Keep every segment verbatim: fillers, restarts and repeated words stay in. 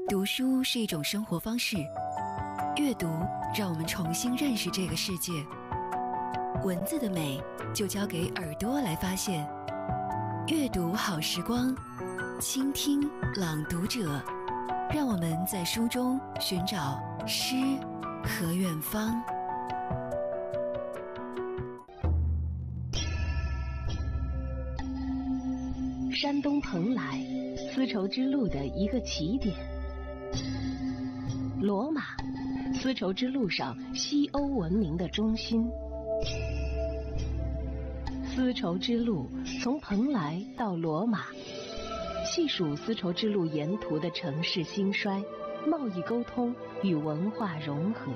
读书是一种生活方式，阅读让我们重新认识这个世界。文字的美就交给耳朵来发现。阅读好时光，倾听朗读者，让我们在书中寻找诗和远方。 山东蓬莱，丝绸之路的一个起点。罗马，丝绸之路上西欧文明的中心。丝绸之路从蓬莱到罗马，细数丝绸之路沿途的城市兴衰、贸易沟通与文化融合。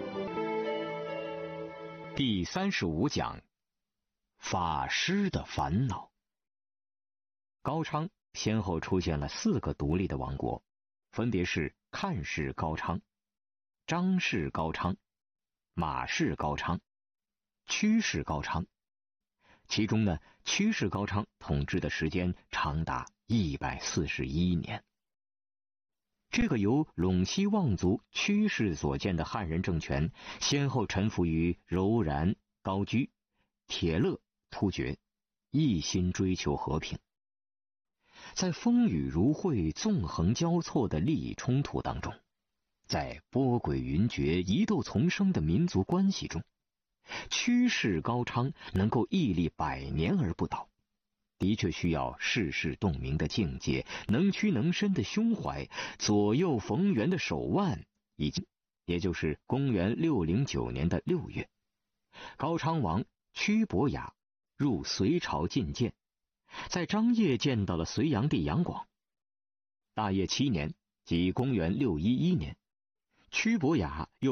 第三十五讲：法师的烦恼。高昌先后出现了四个独立的王国，分别是看氏高昌、张氏高昌、马氏高昌、屈氏高昌。其中呢，屈氏高昌统治的时间长达一百四十一年。这个由陇西望族屈氏所建的汉人政权，先后臣服于柔然、高居、铁勒、突厥，一心追求和平。在风雨如晦、纵横交错的利益冲突当中，在波诡云谲、疑窦丛生的民族关系中，屈氏高昌能够屹立百年而不倒，的确需要世事洞明的境界、能屈能伸的胸怀、左右逢源的手腕，以及也就是公元六零九年的六月，高昌王屈伯雅入隋朝觐见，在张掖见到了隋炀帝杨广。大业七年，即公元六一一年，屈伯雅又